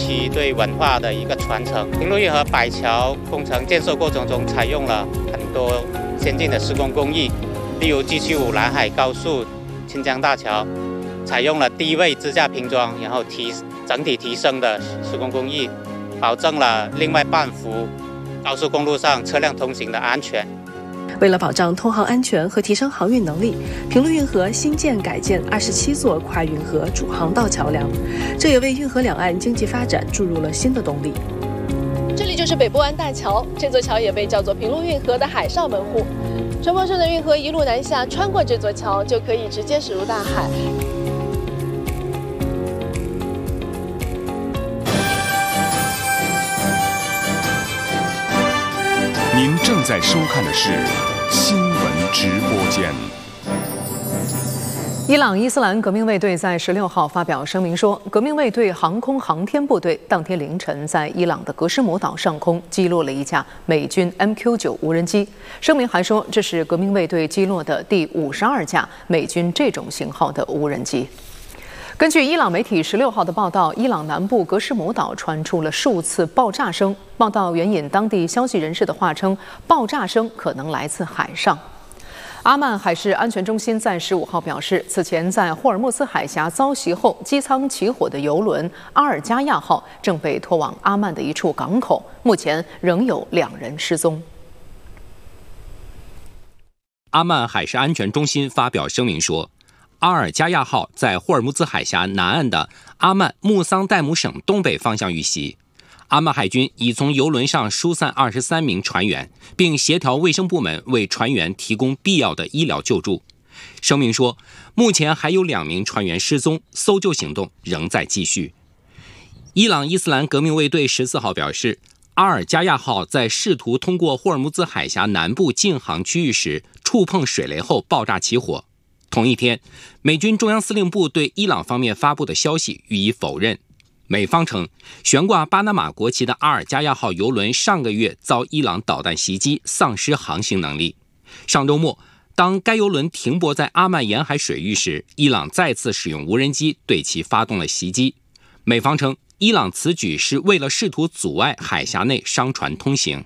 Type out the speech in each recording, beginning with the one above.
期对文化的一个传承。平陆运河柏桥工程建设过程中，采用了很多先进的施工工艺，例如 G75 南海高速清江大桥，采用了低位支架拼装，然后整体提升的施工工艺，保证了另外半幅高速公路上车辆通行的安全。 为了保障通航安全和提升航运能力，平陆运河新建改建27座跨运河主航道桥梁，这也为运河两岸经济发展注入了新的动力。这里就是北部湾大桥，这座桥也被叫做平陆运河的海上门户。船舶上的运河一路南下，穿过这座桥就可以直接驶入大海。 您正在收看的是新闻直播间。 伊朗伊斯兰革命卫队在16号发表声明说，革命卫队航空航天部队当天凌晨在伊朗的格什姆岛上空击落了一架美军 MQ-9 无人机。声明还说，这是革命卫队击落的第52架美军这种型号的无人机。根据伊朗媒体16号的报道，伊朗南部格什姆岛传出了数次爆炸声。报道援引当地消息人士的话称，爆炸声可能来自海上。阿曼海事安全中心在15号表示，此前在霍尔木兹海峡遭袭后机舱起火的油轮阿尔加亚号正被拖往阿曼的一处港口，目前仍有2人失踪。 阿曼海事安全中心发表声明说，阿尔加亚号在霍尔木兹海峡南岸的阿曼穆桑代姆省东北方向遇袭。阿曼海军已从油轮上疏散23名船员，并协调卫生部门为船员提供必要的医疗救助。声明说，目前还有2名船员失踪，搜救行动仍在继续。伊朗伊斯兰革命卫队14号表示，阿尔加亚号在试图通过霍尔木兹海峡南部禁航区域时触碰水雷后爆炸起火。同一天，美军中央司令部对伊朗方面发布的消息予以否认。美方称，悬挂巴拿马国旗的阿尔加亚号油轮上个月遭伊朗导弹袭击，丧失航行能力。上周末，当该油轮停泊在阿曼沿海水域时，伊朗再次使用无人机对其发动了袭击。美方称，伊朗此举是为了试图阻碍海峡内商船通行。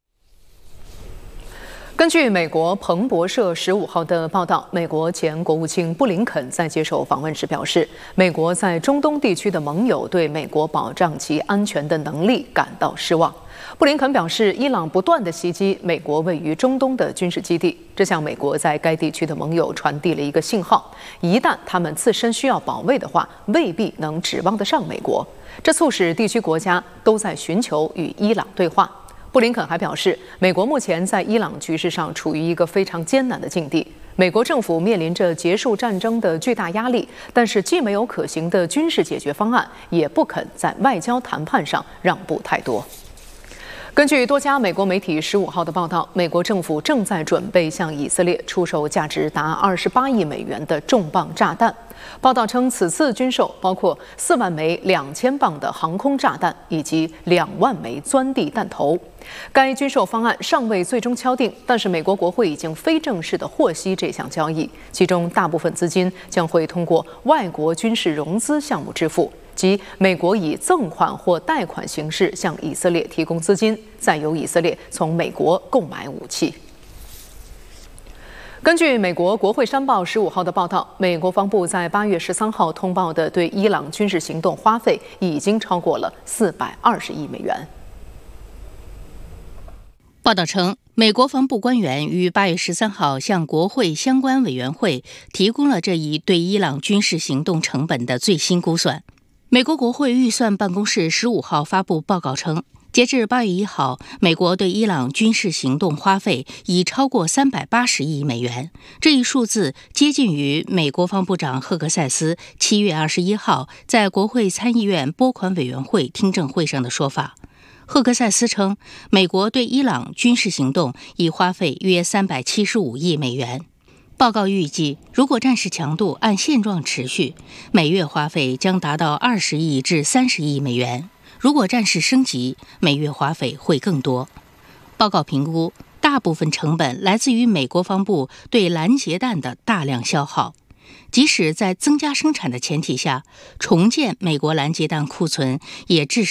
根据美国彭博社15号的报道，美国前国务卿布林肯在接受访问时表示，美国在中东地区的盟友对美国保障其安全的能力感到失望。布林肯表示，伊朗不断地袭击美国位于中东的军事基地，这向美国在该地区的盟友传递了一个信号：一旦他们自身需要保卫的话，未必能指望得上美国。这促使地区国家都在寻求与伊朗对话。布林肯还表示，美国目前在伊朗局势上处于一个非常艰难的境地，美国政府面临着结束战争的巨大压力，但是既没有可行的军事解决方案，也不肯在外交谈判上让步太多。根据多家美国媒体15号的报道，美国政府正在准备向以色列出售价值达28亿美元的重磅炸弹。报道称，此次军售包括4万枚2000磅的航空炸弹以及2万枚钻地弹头。该军售方案尚未最终敲定，但是美国国会已经非正式地获悉这项交易，其中大部分资金将会通过外国军事融资项目支付，即美国以赠款或贷款形式向以色列提供资金，再由以色列从美国购买武器。根据美国国会山报15号的报道，美国防部在8月13号通报的对伊朗军事行动花费已经超过了420亿美元。 报道称，美国防部官员于8月13号向国会相关委员会提供了这一对伊朗军事行动成本的最新估算。美国国会预算办公室15号发布报告称，截至8月1号，美国对伊朗军事行动花费已超过380亿美元。这一数字接近于美国防部长赫格塞斯7月21号在国会参议院拨款委员会听证会上的说法。赫格塞斯称，美国对伊朗军事行动已花费约375亿美元。报告预计，如果战事强度按现状持续，每月花费将达到20亿至30亿美元。如果战事升级，每月花费会更多。报告评估，大部分成本来自于美国防部对拦截弹的大量消耗。即使在增加生产的前提下，重建美国拦截弹库存也至少